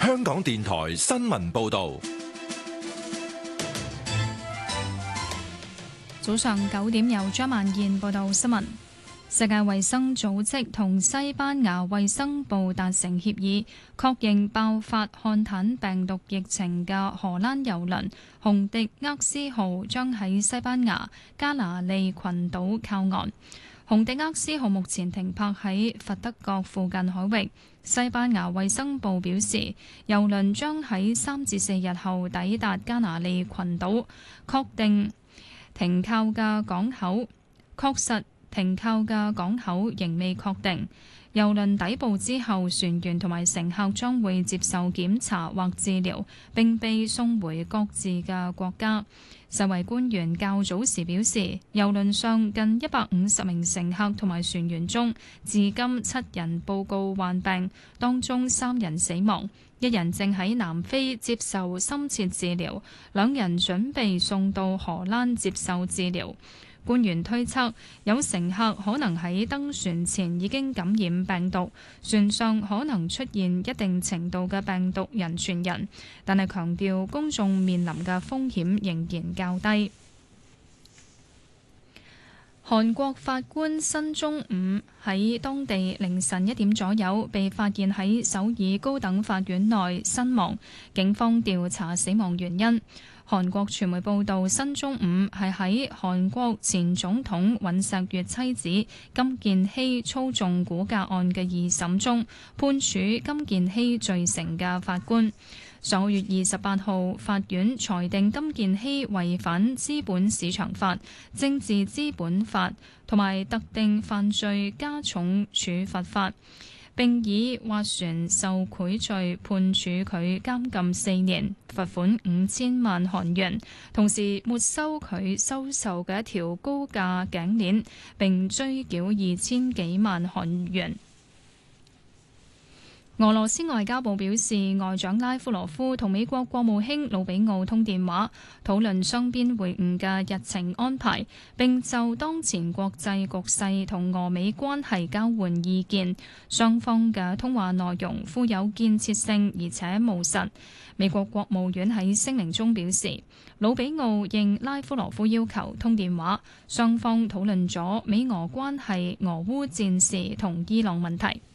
香港電台新聞報道。 早上9點由張曼燕報道新聞。世界衛生組織同西班牙衛生部達成協議，確認爆發漢坦病毒疫情嘅荷蘭郵輪紅迪厄斯號將喺西班牙加那利群島靠岸。紅迪厄斯號目前停泊喺佛得角附近海域。西班牙衛生部表示，郵輪將喺3至4日後抵達加那利群島，確實停靠嘅港口仍未確定。郵輪抵埗之後，船員同埋乘客將會接受檢查或治療，並被送回各自嘅國家。世衛官員較早時表示，郵輪上近150名乘客同埋船員中，至今7人報告患病，當中3人死亡，1人正喺南非接受深切治療，2人準備送到荷蘭接受治療。官員推測，有乘客可能喺登船前已經感染病毒，船上可能出現一定程度嘅病毒人傳人，但係強調公眾面臨嘅風險仍然較低。韓國法官申中午喺當地凌晨1點左右被發現喺首爾高等法院內身亡，警方調查死亡原因。韓國傳媒報道，申中午係喺韓國前總統尹錫悅妻子金建希操縱股價案嘅2審中判處金建希罪成嘅法官。上個月28號，法院裁定金建希違反資本市場法、政治資本法同埋特定犯罪加重處罰法，並以斡旋受賄罪判處佢監禁4年，罰款5000萬韓元，同時沒收佢收受嘅一條高價頸鏈，並追繳2000幾萬韓元。俄羅斯外交部表示，外長拉夫羅夫同美國國務卿魯比奧通電話，討論雙邊會晤嘅日程安排，並就當前國際局勢同俄美關係交換意見。雙方嘅通話內容富有建設性而且務實。美國國務院喺聲明中表示，魯比奧應拉夫羅夫要求通電話，雙方討論咗美俄關係、俄烏戰事同伊朗問題。